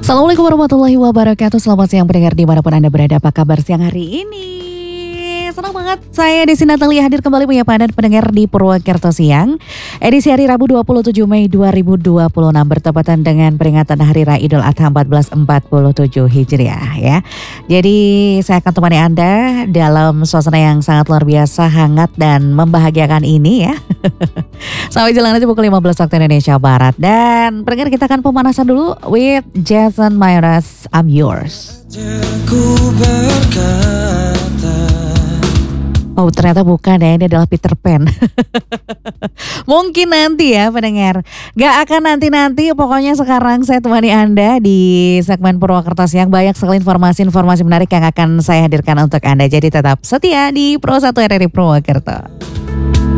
Assalamualaikum warahmatullahi wabarakatuh. Selamat siang pendengar dimanapun Anda berada. Apa kabar siang hari ini? Senang banget saya Desi Natalia hadir kembali menyapa Anda pendengar di Purwokerto Siang. Edisi hari Rabu 27 Mei 2026 bertepatan dengan peringatan Hari Raya Idul Adha 1447 Hijriah ya. Jadi saya akan temani Anda dalam suasana yang sangat luar biasa, hangat dan membahagiakan ini ya. Sampai jalan nanti pukul 15 waktu Indonesia Barat. Dan pendengar kita akan pemanasan dulu with Jason Mraz, I'm Yours. Oh ternyata bukan ya, ini adalah Peter Pan. Mungkin nanti ya pendengar. Gak akan nanti-nanti, pokoknya sekarang saya temani Anda di segmen Purwokerto Siang. Banyak sekali informasi-informasi menarik yang akan saya hadirkan untuk Anda. Jadi tetap setia di Pro 1 RRI Purwokerto.